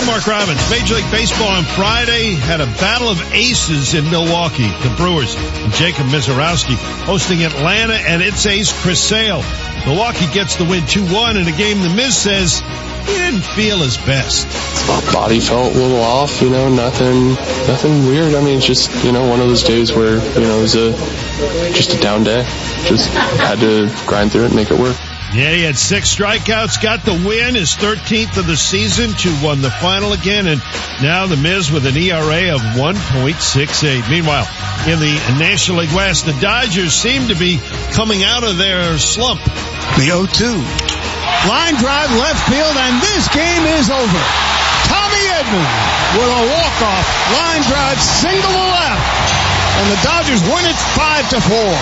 Mark Robbins. Major League Baseball on Friday had a battle of aces in Milwaukee. The Brewers and Jacob Misiorowski hosting Atlanta and its ace Chris Sale. Milwaukee gets the win 2-1 in a game the Miz says he didn't feel his best. Body felt a little off, nothing weird. I mean, it's just, one of those days where, it was just a down day. Just had to grind through it and make it work. Yeah, he had 6 strikeouts, got the win, his 13th of the season, to won the final again, and now the Miz with an ERA of 1.68. Meanwhile, in the National League West, the Dodgers seem to be coming out of their slump. The 0-2. Line drive left field, and this game is over. Tommy Edman with a walk-off line drive single to left, and the Dodgers win it 5-4.